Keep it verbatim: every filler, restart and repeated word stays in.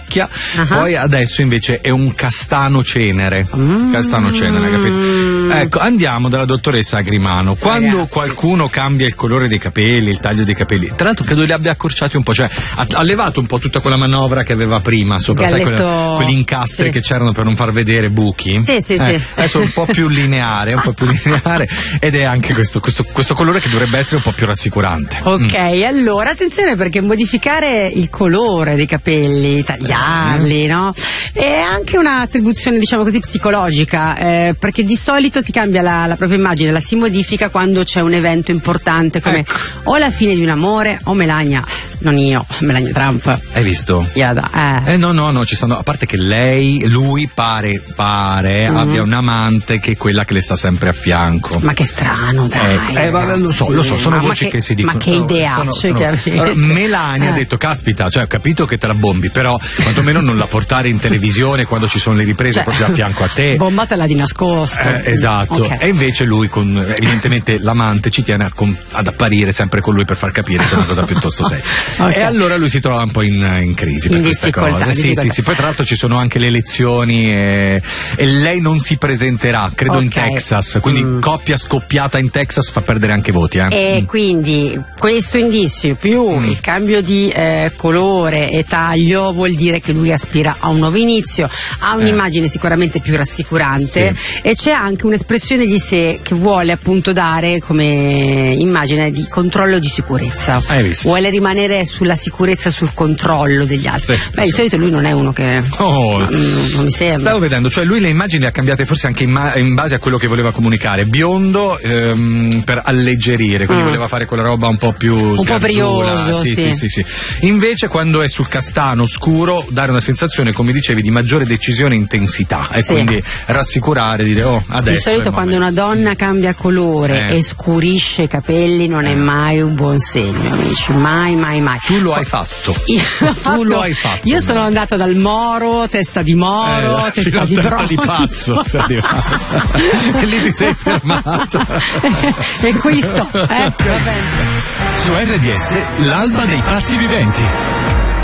macchia, uh-huh. poi adesso invece è un castano cenere. Mm. Castano cenere, capito? Ecco, andiamo dalla dottoressa Agrimano. Quando Ragazzi. qualcuno cambia il colore dei capelli, il taglio dei capelli, tra l'altro credo li abbia accorciati un po', cioè ha, ha levato un po' tutta quella manovra che aveva prima sopra, sai, Galletto... quelle, quegli incastri sì. che c'erano per non far vedere buchi. Sì, sì, eh, sì. Adesso è un po' più lineare, un po' più lineare, ed è anche questo, questo, questo colore che dovrebbe essere un po' più rassicurante. Ok, mm. allora attenzione, perché modificare il colore dei capelli, tagliarli, mm. no? È anche un'attribuzione, diciamo così, psicologica, eh, perché di solito si cambia la, la propria immagine, la si modifica quando c'è un evento importante come ecco. o la fine di un amore o Melania, non io, Melania Trump. Hai visto? Yada, eh. Eh no, no, no, ci stanno, a parte che lei, lui pare, pare mm. abbia un'amante che è quella che le sta sempre a fianco. Ma che strano, dai. Eh, eh, vabbè, lo so, lo so, sono ma voci che, che si dicono. Ma che ideacce che avete. Allora, Melania eh. ha detto, caspita, cioè ho capito che te la bombi, però quantomeno non la portare in televisione quando ci sono le riprese, cioè, proprio a fianco a te. Bombatela di nascosto. Eh, esatto. Okay. E invece lui, con evidentemente l'amante, ci tiene a, con, ad apparire sempre con lui per far capire che è una cosa piuttosto seria. Okay. E allora lui si trova un po' in, in crisi in per questa cosa. Sì, sì, sì. Poi tra l'altro ci sono anche le elezioni e, e lei non si presenterà, credo okay. in Texas, quindi mm. coppia scoppiata in Texas fa perdere anche voti. Eh. E mm. quindi questo indizio più mm. il cambio di eh, colore e taglio vuol dire che lui aspira a un nuovo inizio, ha un'immagine eh. sicuramente più rassicurante, sì. e c'è anche un'espressione di sé che vuole appunto dare come immagine di controllo di sicurezza. Hai visto? Vuole rimanere sulla sicurezza, sul controllo degli altri. Sì, Beh, di solito lui non è uno che oh, non, non mi sembra. Stavo vedendo, cioè lui le immagini le ha cambiate forse anche in, ma- in base a quello che voleva comunicare. Biondo ehm, per alleggerire, quindi mm. voleva fare quella roba un po' più un sgarzula. po' brioso, sì, sì. sì, sì, sì. Invece quando è sul castano scuro dare una sensazione, come dicevi, di maggiore decisione e intensità, e sì. quindi rassicurare, dire oh adesso. Di solito quando una donna cambia colore eh. e scurisce i capelli non eh. è mai un buon segno, amici, mai mai mai. Tu lo hai fatto. Io tu fatto, lo hai fatto. Io sono andata dal Moro, testa di Moro, eh, testa di testa di Bronzo. pazzo sei arrivata. E lì ti sei fermata. E questo, eh, va bene. Su R D S l'alba dei pazzi viventi.